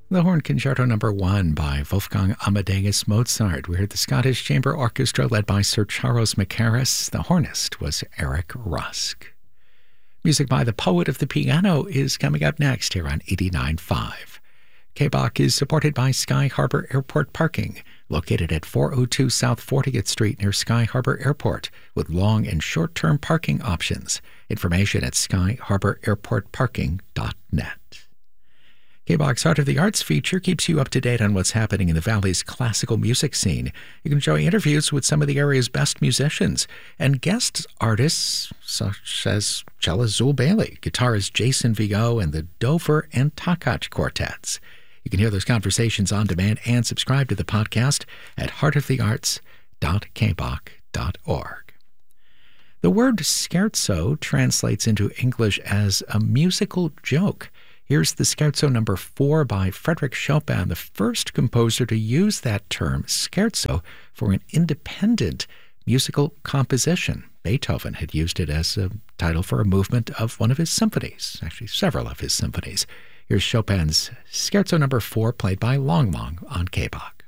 The Horn Concerto No. 1 by Wolfgang Amadeus Mozart. We heard the Scottish Chamber Orchestra led by Sir Charles Mackerras. The hornist was Eric Rusk. Music by the Poet of the Piano is coming up next here on 89.5. KBOC is supported by Sky Harbor Airport Parking, located at 402 South 40th Street near Sky Harbor Airport, with long and short-term parking options. Information at skyharbораirportparking.net. KBOC's Heart of the Arts feature keeps you up to date on what's happening in the Valley's classical music scene. You can enjoy interviews with some of the area's best musicians and guest artists such as cellist Zool Bailey, guitarist Jason Vigo, and the Dover and Takach quartets. You can hear those conversations on demand and subscribe to the podcast at heartofthearts.kboc.org. The word scherzo translates into English as a musical joke. Here's the Scherzo No. 4 by Frédéric Chopin, the first composer to use that term, scherzo, for an independent musical composition. Beethoven had used it as a title for a movement of one of his symphonies, actually several of his symphonies. Here's Chopin's Scherzo No. 4 played by Long Long on KBOC.